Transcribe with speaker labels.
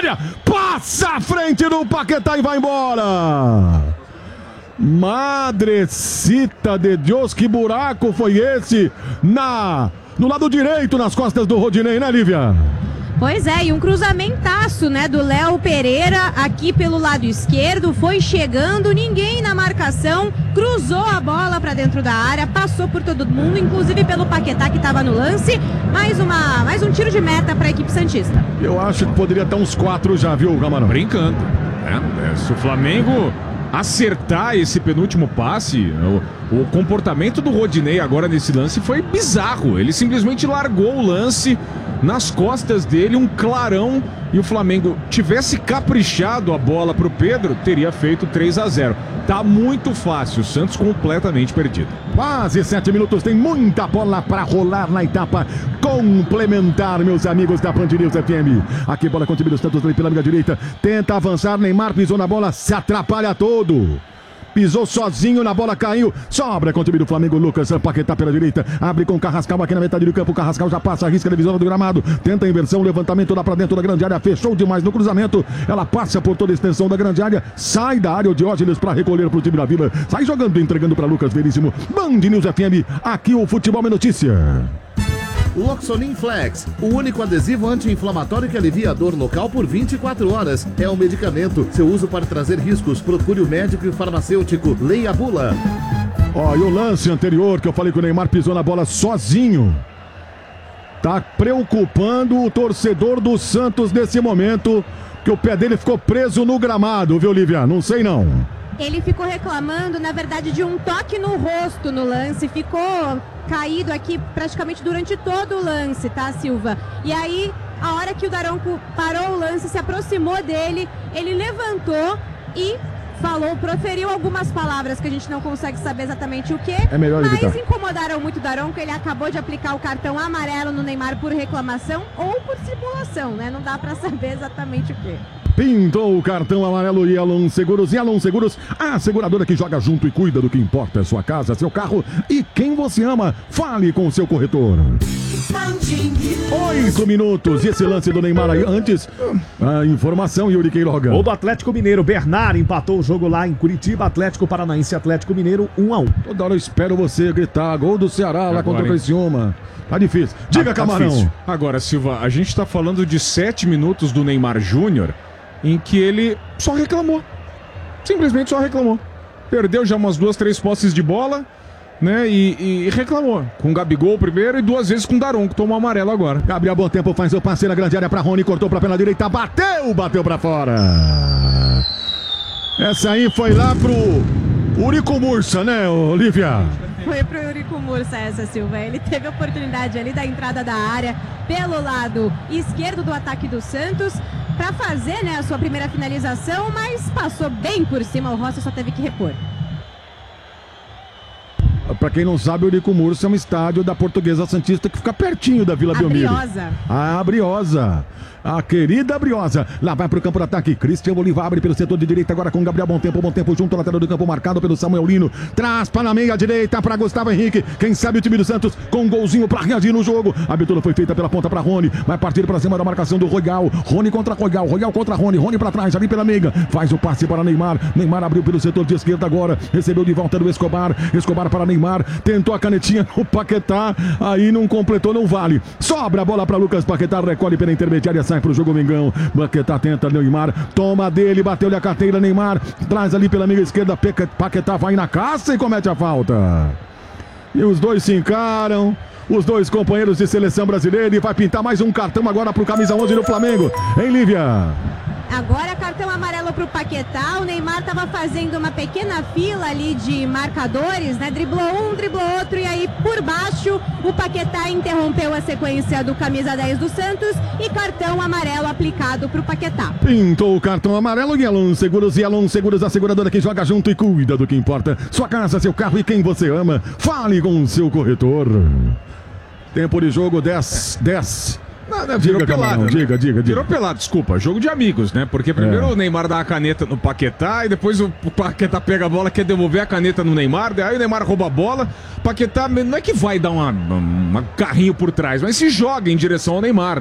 Speaker 1: área, passa à frente do Paquetá e vai embora. Madrecita de Deus, que buraco foi esse no lado direito, nas costas do Rodinei, né, Lívia?
Speaker 2: Pois é, e um cruzamentaço, né, do Léo Pereira aqui pelo lado esquerdo, foi chegando, ninguém na marcação, cruzou a bola para dentro da área, passou por todo mundo, inclusive pelo Paquetá que estava no lance, mais um tiro de meta para a equipe santista.
Speaker 1: Eu acho que poderia estar uns 4 já, viu, Camarão?
Speaker 3: Brincando, né? Se o Flamengo acertar esse penúltimo passe, o comportamento do Rodinei agora nesse lance foi bizarro. Ele simplesmente largou o lance nas costas dele, um clarão, e o Flamengo tivesse caprichado a bola pro Pedro, teria feito 3-0. Tá muito fácil, o Santos completamente perdido.
Speaker 1: Quase 7 minutos, tem muita bola para rolar na etapa complementar, meus amigos da Band News FM. Aqui bola com o time do Santos pela amiga direita, tenta avançar, Neymar pisou na bola, se atrapalha todo. Pisou sozinho na bola, caiu. Sobra com o time do Flamengo, Lucas Paquetá pela direita. Abre com o Carrascal aqui na metade do campo. O Carrascal já passa, arrisca a divisão do gramado. Tenta a inversão, levantamento lá pra dentro da grande área. Fechou demais no cruzamento. Ela passa por toda a extensão da grande área. Sai da área o Diógenes pra recolher pro time da Vila. Sai jogando, entregando pra Lucas Veríssimo. Band News FM, aqui o futebol é notícia.
Speaker 4: Loxonin Flex, o único adesivo anti-inflamatório que alivia a dor local por 24 horas. É um medicamento. Seu uso pode trazer riscos. Procure o médico e o farmacêutico. Leia a bula.
Speaker 1: Ó, e o lance anterior que eu falei que o Neymar pisou na bola sozinho. Tá preocupando o torcedor do Santos nesse momento, que o pé dele ficou preso no gramado, viu, Lívia? Não sei não.
Speaker 2: Ele ficou reclamando, na verdade, de um toque no rosto no lance. Ficou caído aqui praticamente durante todo o lance, tá, Silva? E aí, a hora que o Daronco parou o lance, se aproximou dele, ele levantou e proferiu algumas palavras que a gente não consegue saber exatamente o que.
Speaker 1: É melhor evitar.
Speaker 2: Mas incomodaram muito o Daronco. Ele acabou de aplicar o cartão amarelo no Neymar por reclamação ou por simulação, né? Não dá pra saber exatamente o que.
Speaker 1: Pintou o cartão amarelo e Alon Seguros. E Alon Seguros, a seguradora que joga junto e cuida do que importa, é sua casa, seu carro e quem você ama. Fale com o seu corretor. 8 minutos. E esse lance do Neymar aí antes. A informação, Yuri Queiroga.
Speaker 5: Gol do Atlético Mineiro. Bernard empatou o jogo lá em Curitiba. Atlético Paranaense, Atlético Mineiro 1-1.
Speaker 1: Toda hora eu espero você gritar. Gol do Ceará lá contra o Criciúma. Tá difícil. Diga, Camarão.
Speaker 3: Difícil. Agora, Silva, a gente tá falando de 7 minutos do Neymar Júnior em que ele só reclamou. Simplesmente só reclamou. Perdeu já umas 2, 3 posses de bola, né? E reclamou. Com o Gabigol primeiro e 2 vezes com o Daronco, que tomou amarelo agora.
Speaker 1: Gabriel Bom Tempo faz o passe na grande área pra Rony, cortou pra pela direita, bateu pra fora. Essa aí foi lá pro Urico Mursa, né, Olívia?
Speaker 2: Foi pro Eurico Mursa essa, Silva. Ele teve a oportunidade ali da entrada da área pelo lado esquerdo do ataque do Santos para fazer, né, a sua primeira finalização, mas passou bem por cima. O Rossi só teve que repor.
Speaker 1: Pra quem não sabe, o Eurico Mursa é um estádio da Portuguesa Santista que fica pertinho da Vila Belmiro. A Briosa. A querida Briosa. Lá vai pro campo de ataque. Cristian Oliva abre pelo setor de direita agora com Gabriel Bom Tempo junto ao lateral do campo marcado pelo Samuel Lino. Traz para na meia direita para Gustavo Henrique. Quem sabe o time do Santos com um golzinho para reagir no jogo. A abertura foi feita pela ponta para Rony. Vai partir para cima da marcação do Royal. Rony contra Royal. Royal contra Rony. Rony para trás ali pela meiga. Faz o passe para Neymar. Neymar abriu pelo setor de esquerda agora. Recebeu de volta do Escobar. Escobar para Neymar. Tentou a canetinha no Paquetá. Aí não completou, não vale. Sobra a bola para Lucas Paquetá. Recolhe pela intermediária. Sai pro jogo Mengão. Paquetá tenta Neymar. Toma dele. Bateu-lhe a carteira. Neymar traz ali pela meia esquerda. Paquetá vai na caça e comete a falta. E os dois se encaram. Os dois companheiros de seleção brasileira. E vai pintar mais um cartão agora pro camisa 11 do Flamengo. Hein, Lívia?
Speaker 2: Agora cartão amarelo pro Paquetá. O Neymar estava fazendo uma pequena fila ali de marcadores, né? Driblou um, driblou outro e aí por baixo o Paquetá interrompeu a sequência do camisa 10 do Santos e cartão amarelo aplicado pro Paquetá.
Speaker 1: Pintou o cartão amarelo e Alon Seguros, a seguradora que joga junto e cuida do que importa. Sua casa, seu carro e quem você ama. Fale com o seu corretor. Tempo de jogo 10.
Speaker 3: Não, virou pelado, né?
Speaker 1: Diga.
Speaker 3: Virou pelado, desculpa. Jogo de amigos, né? Porque primeiro o Neymar dá a caneta no Paquetá e depois o Paquetá pega a bola, quer devolver a caneta no Neymar, aí o Neymar rouba a bola. Paquetá não é que vai dar uma carrinho por trás, mas se joga em direção ao Neymar.